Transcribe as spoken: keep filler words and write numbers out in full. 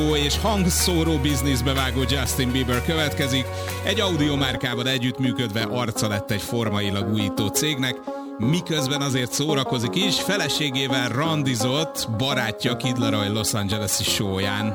és hangszóró bizniszbe vágó Justin Bieber következik. Egy audiomárkával együttműködve arca lett egy formailag újító cégnek, miközben azért szórakozik is, feleségével randizott barátja Kid Laroi Los Angeles-i showyán.